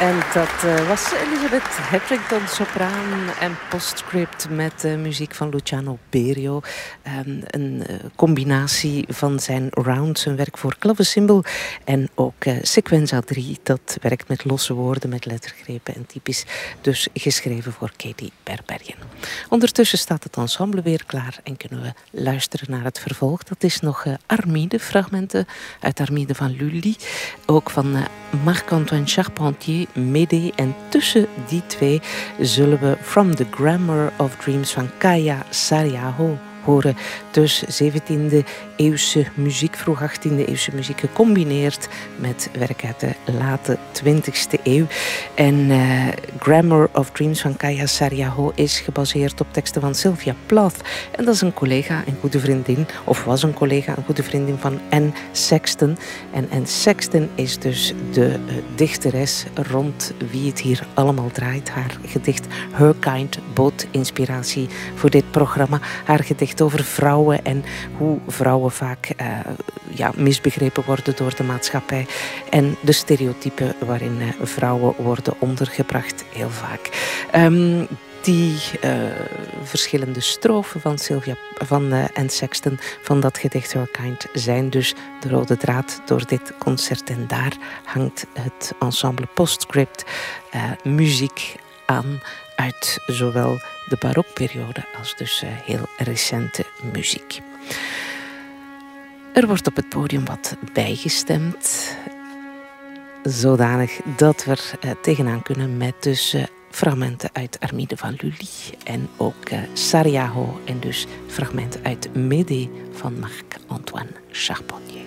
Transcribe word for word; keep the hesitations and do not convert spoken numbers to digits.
En dat uh, was Elizabeth Hedrington, sopraan en postscript met uh, muziek van Luciano Berio. Um, een uh, combinatie van zijn rounds, zijn werk voor klavecimbal en ook uh, Sequenza drie, dat werkt met losse woorden, met lettergrepen en typisch dus geschreven voor Katy Berberian. Ondertussen staat het ensemble weer klaar en kunnen we luisteren naar het vervolg. Dat is nog uh, Armide, fragmenten uit Armide van Lully, ook van uh, Marc-Antoine Charpentier, Médée, en tussen die twee zullen we From the Grammar of Dreams van Kaya Sariaho horen. Dus zeventiende eeuwse muziek, vroeg achttiende eeuwse muziek gecombineerd met werk uit de late twintigste eeuw. En uh, Grammar of Dreams van Kaya Sariaho is gebaseerd op teksten van Sylvia Plath. En dat is een collega en goede vriendin, of was een collega en goede vriendin van Anne Sexton. En Anne Sexton is dus de uh, dichteres rond wie het hier allemaal draait. Haar gedicht Her Kind bood inspiratie voor dit programma. Haar gedicht over vrouwen en hoe vrouwen vaak uh, ja, misbegrepen worden door de maatschappij en de stereotypen waarin uh, vrouwen worden ondergebracht, heel vaak. Um, Die uh, verschillende strofen van Sylvia, van uh, Anne Sexton, van dat gedicht Her Kind, zijn dus de rode draad door dit concert. En daar hangt het ensemble Postscript uh, muziek aan uit zowel de barokperiode als dus uh, heel recente muziek. Er wordt op het podium wat bijgestemd, zodanig dat we er uh, tegenaan kunnen met dus uh, fragmenten uit Armide van Lully en ook uh, Sariaho en dus fragmenten uit Médée van Marc-Antoine Charpentier.